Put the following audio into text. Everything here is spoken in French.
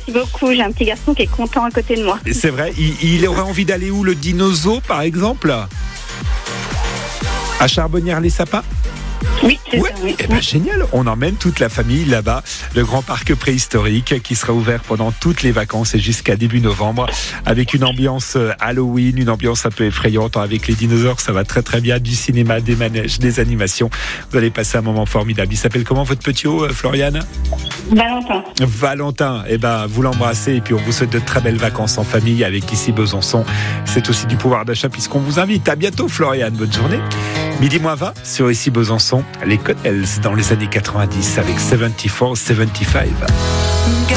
Merci beaucoup. J'ai un petit garçon qui est content à côté de moi. C'est vrai, il aurait envie d'aller où, le dinosaure par exemple? À Charbonnières-les-Sapins? Oui, c'est Ouais. ça. Oui. Eh ben, génial, on emmène toute la famille là-bas. Le grand parc préhistorique qui sera ouvert pendant toutes les vacances et jusqu'à début novembre, avec une ambiance Halloween, une ambiance un peu effrayante. Avec les dinosaures, ça va très très bien. Du cinéma, des manèges, des animations. Vous allez passer un moment formidable. Il s'appelle comment votre petit haut, Floriane? Valentin. Eh ben, vous l'embrassez et puis on vous souhaite de très belles vacances en famille avec Ici Besançon. C'est aussi du pouvoir d'achat puisqu'on vous invite. À bientôt, Floriane. Bonne journée. 12h20 sur Ici Besançon. Les Connells dans les années 90 avec 74-75.